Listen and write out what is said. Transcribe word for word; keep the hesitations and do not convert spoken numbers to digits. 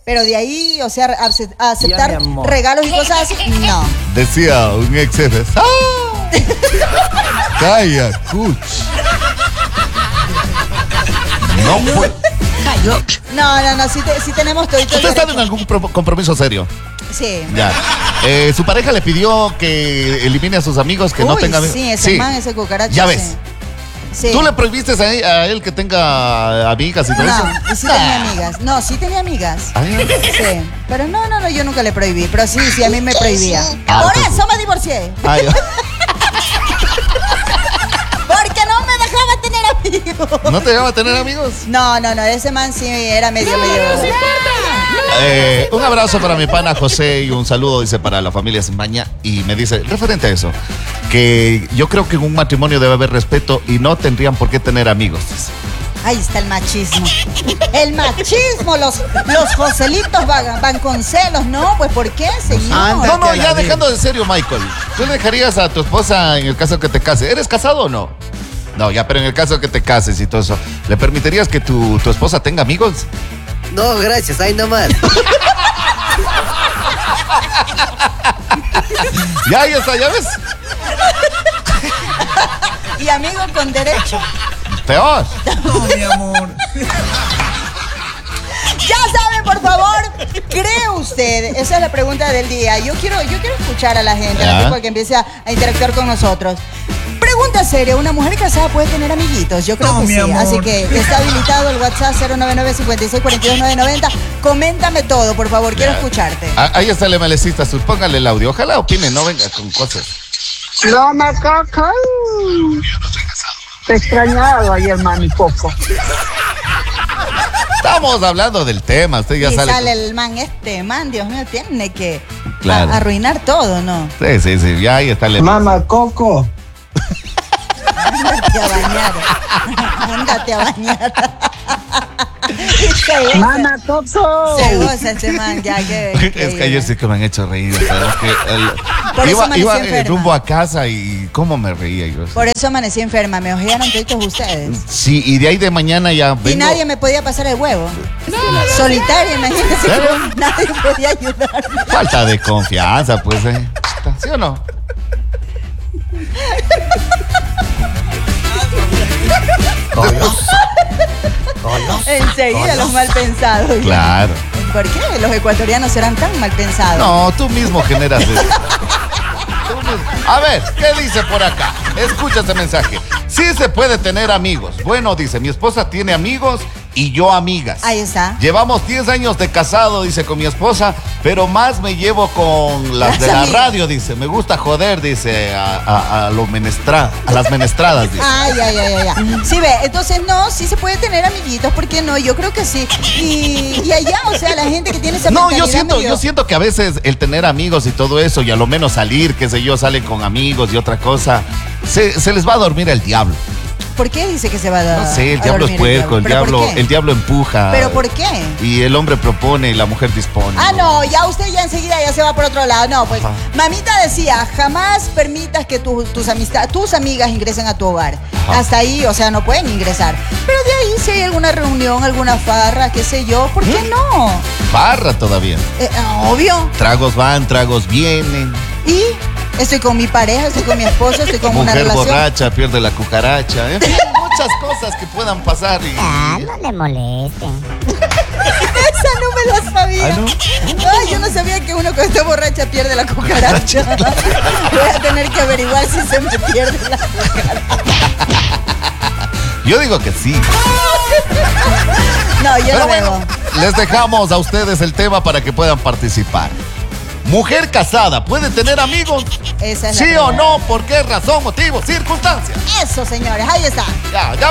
Pero de ahí, o sea, a aceptar regalos y cosas así, no. Decía un ex jefe. ¡Ah! Calla, cuch. No fue. No, no, no, sí, te, sí tenemos todo. ¿Usted está en algún compromiso serio? Sí. Ya. Eh, su pareja le pidió que elimine a sus amigos, que Uy, no tenga amigos. Sí, ese sí. man, ese cucaracho. Ya ves. Sí. ¿Tú le prohibiste a él, a él que tenga amigas y todo no, eso? No, sí tenía amigas. No, sí tenía amigas. Ay. Sí. Pero no, no, no, yo nunca le prohibí. Pero sí, sí, a mí me prohibía. Ah, Por eso me divorcié. Ay. Porque no me dejaba tener amigos. ¿No te dejaba tener amigos? No, no, no, ese man sí era medio, no, medio. No, eh, un abrazo para mi pana José y un saludo, dice, para la familia Sembaña. Y me dice, referente a eso, que yo creo que en un matrimonio debe haber respeto y no tendrían por qué tener amigos. Ahí está el machismo. El machismo, los, los Joselitos van, van con celos, ¿no? Pues ¿por qué, señor? No, no, ya dejando de serio, Michael. ¿Tú le dejarías a tu esposa en el caso que te case? ¿Eres casado o no? No, ya, pero en el caso que te cases y todo eso, ¿le permitirías que tu, tu esposa tenga amigos? No, gracias, ahí nomás. Ya, ahí está, ya ves. Y amigo con derecho. Peor. No, mi amor. Ya saben, por favor, ¿cree usted? Esa es la pregunta del día. Yo quiero, yo quiero escuchar a la gente, a la gente que empiece a, a interactuar con nosotros. Pregunta seria, ¿una mujer casada puede tener amiguitos? Yo creo no, que sí. Amor. Así que está habilitado el WhatsApp cero nueve nueve, cinco seis cuatro dos, nueve nueve cero. Coméntame todo, por favor, quiero ya. escucharte. Ah, ahí está el MLCista, póngale el audio. Ojalá opine, no venga con cosas. No me caca. Te he extrañado ayer, mami, poco. Estamos hablando del tema, usted ya y sale. sale el man, este man, Dios mío, tiene que claro. a, arruinar todo, ¿no? Sí, sí, sí, ya ahí está el... Mamá Coco. Ándate a bañar. Ándate a bañar. Mamá Coco. Se goza ese man, ya que... Es que ayer sí que me han hecho reír. Pero que el, Por iba eso iba enferma. rumbo a casa y cómo me reía yo. Por eso amanecí enferma, me ojearon todos ustedes. Sí, y de ahí de mañana ya vengo. Y nadie me podía pasar el huevo. No, solitaria, imagínese. Nadie podía ayudarme. Falta de confianza, pues, ¿eh? ¿Sí o no? Enseguida los mal pensados. Claro. ¿Por qué? Los ecuatorianos serán tan mal pensados. No, tú mismo generas eso. A ver, ¿qué dice por acá? Escucha este mensaje. Sí se puede tener amigos. Bueno, dice, mi esposa tiene amigos y yo amigas. Ahí está. Llevamos diez años de casado, dice, con mi esposa, pero más me llevo con las, las de la amigas. Radio, dice. Me gusta joder, dice, a, a, a, lo menestra, a las menestradas, dice. Ay, ay, ay, ay, ay. Sí, ve, entonces no, sí se puede tener amiguitos, ¿por qué no? Yo creo que sí. Y, y allá, o sea, la gente que tiene esa No, mentalidad yo siento, medio... yo siento que a veces el tener amigos y todo eso, y a lo menos salir, qué sé yo, salen con amigos y otra cosa, se, se les va a dormir el diablo. ¿Por qué dice que se va a dar? No sé, el diablo es puerco, el diablo, el diablo empuja. ¿Pero por qué? Y el hombre propone y la mujer dispone. Ah, no, ya usted ya enseguida ya se va por otro lado. No, pues, ajá. Mamita decía, jamás permitas que tu, tus amistades, tus amigas ingresen a tu hogar. Ajá. Hasta ahí, o sea, no pueden ingresar. Pero de ahí, si hay alguna reunión, alguna farra, qué sé yo, ¿por qué ¿Mm? no? Farra todavía. Eh, obvio. Tragos van, tragos vienen. ¿Y? Estoy con mi pareja, estoy con mi esposo, estoy con Mujer una relación. Mujer borracha, pierde la cucaracha. En fin, muchas cosas que puedan pasar. Y... Ah, no le molesten. Esa no me la sabía. ¿Ah, no? Ay, yo no sabía que uno cuando está borracha pierde la cucaracha. Voy a tener que averiguar si se me pierde la cucaracha. Yo digo que sí. No, yo Pero no bueno, veo. Les dejamos a ustedes el tema para que puedan participar. Mujer casada, ¿puede tener amigos? Esa es ¿Sí la o no? ¿Por qué razón, motivo, circunstancia? Eso, señores, ahí está. Ya, ya.